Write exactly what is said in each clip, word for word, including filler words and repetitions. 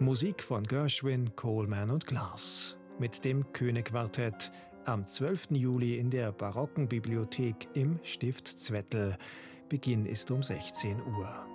Musik von Gershwin, Coleman und Glass. Mit dem König-Quartett am zwölften Juli in der barocken Bibliothek im Stift Zwettl. Beginn ist um sechzehn Uhr.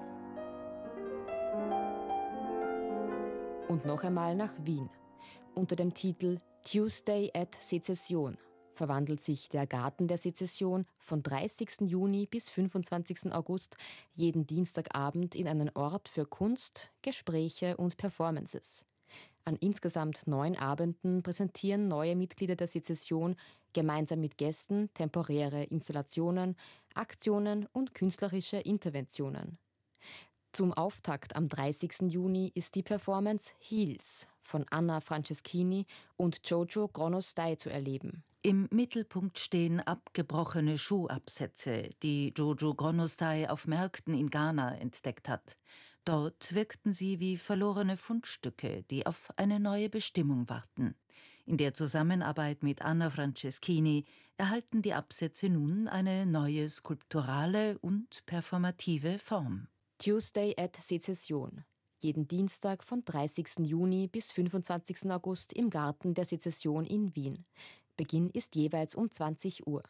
Und noch einmal nach Wien. Unter dem Titel Tuesday at Sezession verwandelt sich der Garten der Sezession von dreißigsten Juni bis fünfundzwanzigsten August jeden Dienstagabend in einen Ort für Kunst, Gespräche und Performances. An insgesamt neun Abenden präsentieren neue Mitglieder der Sezession gemeinsam mit Gästen temporäre Installationen, Aktionen und künstlerische Interventionen. Zum Auftakt am dreißigsten Juni ist die Performance Heels von Anna Franceschini und Jojo Gronostai zu erleben. Im Mittelpunkt stehen abgebrochene Schuhabsätze, die Jojo Gronostai auf Märkten in Ghana entdeckt hat. Dort wirkten sie wie verlorene Fundstücke, die auf eine neue Bestimmung warten. In der Zusammenarbeit mit Anna Franceschini erhalten die Absätze nun eine neue skulpturale und performative Form. Tuesday at Sezession. Jeden Dienstag von dreißigsten Juni bis fünfundzwanzigsten August im Garten der Sezession in Wien. Beginn ist jeweils um zwanzig Uhr.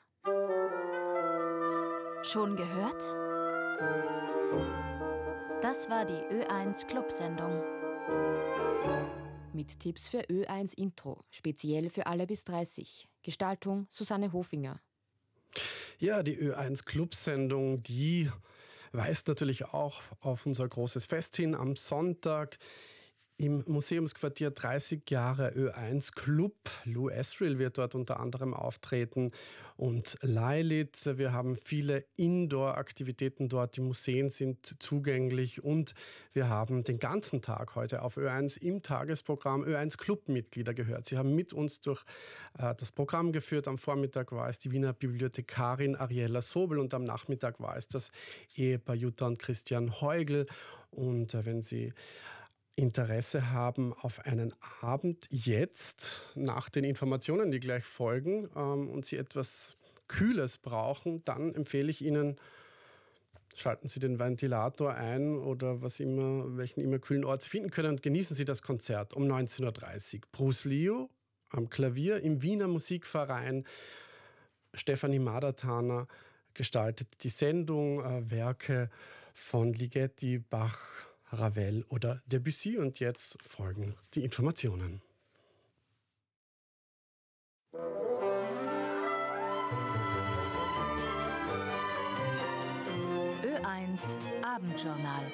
Schon gehört? Das war die Ö eins Clubsendung. Mit Tipps für Ö eins Intro, speziell für alle bis dreißig. Gestaltung Susanne Hofinger. Ja, die Ö eins Clubsendung, die weist natürlich auch auf unser großes Fest hin am Sonntag. Im Museumsquartier dreißig Jahre Ö eins Club. Lou Asriel wird dort unter anderem auftreten und Lilith. Wir haben viele Indoor-Aktivitäten dort. Die Museen sind zugänglich und wir haben den ganzen Tag heute auf Ö eins im Tagesprogramm Ö eins Club-Mitglieder gehört. Sie haben mit uns durch äh, das Programm geführt. Am Vormittag war es die Wiener Bibliothekarin Ariella Sobel und am Nachmittag war es das Ehepaar Jutta und Christian Heugel. Und äh, wenn Sie Interesse haben auf einen Abend jetzt, nach den Informationen, die gleich folgen, ähm, und Sie etwas Kühles brauchen, dann empfehle ich Ihnen, schalten Sie den Ventilator ein oder was immer, welchen immer kühlen Ort Sie finden können und genießen Sie das Konzert um neunzehn Uhr dreißig. Bruce Leo am Klavier im Wiener Musikverein. Stefanie Madertaner gestaltet die Sendung, äh, Werke von Ligeti, Bach, Ravel oder Debussy. Und jetzt folgen die Informationen. Ö eins Abendjournal.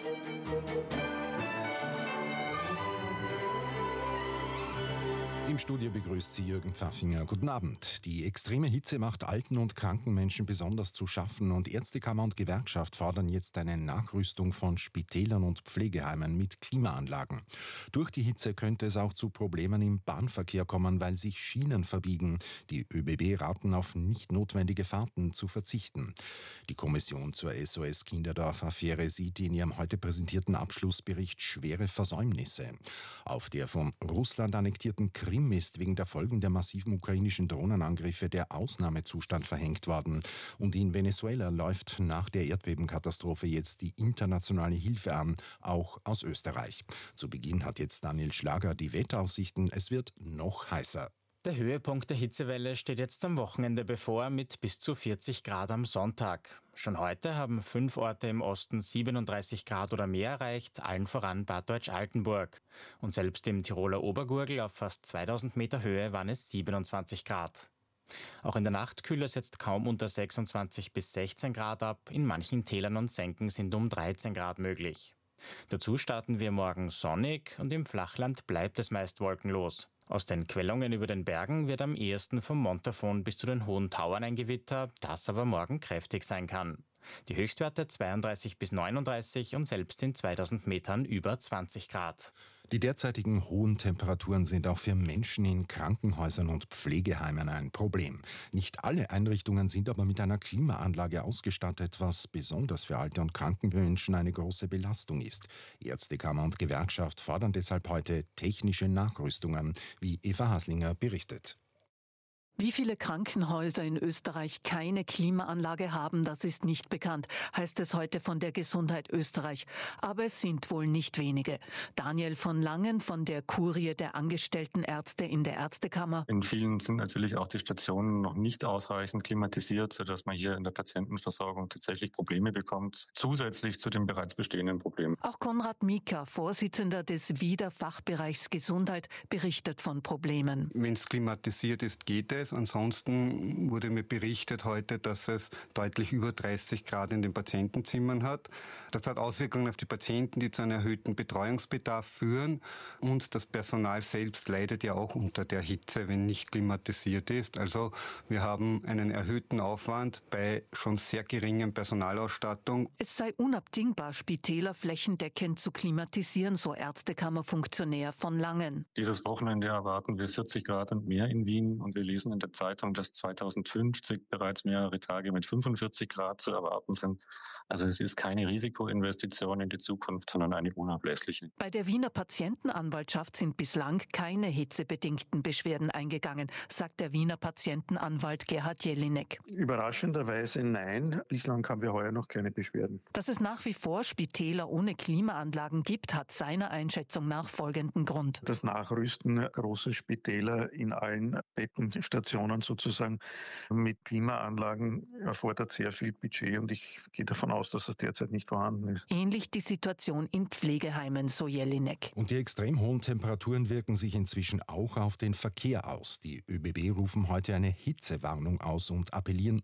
Im Studio begrüßt Sie Jürgen Pfaffinger. Guten Abend. Die extreme Hitze macht alten und kranken Menschen besonders zu schaffen und Ärztekammer und Gewerkschaft fordern jetzt eine Nachrüstung von Spitälern und Pflegeheimen mit Klimaanlagen. Durch die Hitze könnte es auch zu Problemen im Bahnverkehr kommen, weil sich Schienen verbiegen. Die ÖBB raten auf nicht notwendige Fahrten zu verzichten. Die Kommission zur S O S Kinderdorf-Affäre sieht in ihrem heute präsentierten Abschlussbericht schwere Versäumnisse. Auf der von Russland annektierten Krim ist wegen der Folgen der massiven ukrainischen Drohnenangriffe der Ausnahmezustand verhängt worden. Und in Venezuela läuft nach der Erdbebenkatastrophe jetzt die internationale Hilfe an, auch aus Österreich. Zu Beginn hat jetzt Daniel Schlager die Wetteraussichten. Es wird noch heißer. Der Höhepunkt der Hitzewelle steht jetzt am Wochenende bevor mit bis zu vierzig Grad am Sonntag. Schon heute haben fünf Orte im Osten siebenunddreißig Grad oder mehr erreicht, allen voran Bad Deutsch-Altenburg. Und selbst im Tiroler Obergurgl auf fast zweitausend Meter Höhe waren es siebenundzwanzig Grad. Auch in der Nacht kühlt es jetzt kaum unter sechsundzwanzig bis sechzehn Grad ab, in manchen Tälern und Senken sind um dreizehn Grad möglich. Dazu starten wir morgen sonnig und im Flachland bleibt es meist wolkenlos. Aus den Quellungen über den Bergen wird am ehesten vom Montafon bis zu den hohen Tauern ein Gewitter, das aber morgen kräftig sein kann. Die Höchstwerte zweiunddreißig bis neununddreißig und selbst in zweitausend Metern über zwanzig Grad. Die derzeitigen hohen Temperaturen sind auch für Menschen in Krankenhäusern und Pflegeheimen ein Problem. Nicht alle Einrichtungen sind aber mit einer Klimaanlage ausgestattet, was besonders für alte und kranke Menschen eine große Belastung ist. Ärztekammer und Gewerkschaft fordern deshalb heute technische Nachrüstungen, wie Eva Haslinger berichtet. Wie viele Krankenhäuser in Österreich keine Klimaanlage haben, das ist nicht bekannt, heißt es heute von der Gesundheit Österreich. Aber es sind wohl nicht wenige. Daniel von Langen von der Kurie der angestellten Ärzte in der Ärztekammer. In vielen sind natürlich auch die Stationen noch nicht ausreichend klimatisiert, sodass man hier in der Patientenversorgung tatsächlich Probleme bekommt, zusätzlich zu den bereits bestehenden Problemen. Auch Konrad Mika, Vorsitzender des WIDA Fachbereichs Gesundheit, berichtet von Problemen. Wenn es klimatisiert ist, geht es. Ansonsten wurde mir berichtet heute, dass es deutlich über dreißig Grad in den Patientenzimmern hat. Das hat Auswirkungen auf die Patienten, die zu einem erhöhten Betreuungsbedarf führen. Und das Personal selbst leidet ja auch unter der Hitze, wenn nicht klimatisiert ist. Also wir haben einen erhöhten Aufwand bei schon sehr geringen Personalausstattung. Es sei unabdingbar, Spitäler flächendeckend zu klimatisieren, so Ärztekammerfunktionär von Langen. Dieses Wochenende erwarten wir vierzig Grad und mehr in Wien und wir lesen in der Zeitung, dass zweitausendfünfzig bereits mehrere Tage mit fünfundvierzig Grad zu erwarten sind. Also es ist keine Risikoinvestition in die Zukunft, sondern eine unablässliche. Bei der Wiener Patientenanwaltschaft sind bislang keine hitzebedingten Beschwerden eingegangen, sagt der Wiener Patientenanwalt Gerhard Jelinek. Überraschenderweise nein. Bislang haben wir heuer noch keine Beschwerden. Dass es nach wie vor Spitäler ohne Klimaanlagen gibt, hat seiner Einschätzung nach folgenden Grund. Das Nachrüsten großer Spitäler in allen Bettenstationen sozusagen mit Klimaanlagen erfordert sehr viel Budget und ich gehe davon aus, dass das derzeit nicht vorhanden ist. Ähnlich die Situation in Pflegeheimen, so Jelinek. Und die extrem hohen Temperaturen wirken sich inzwischen auch auf den Verkehr aus. Die ÖBB rufen heute eine Hitzewarnung aus und appellieren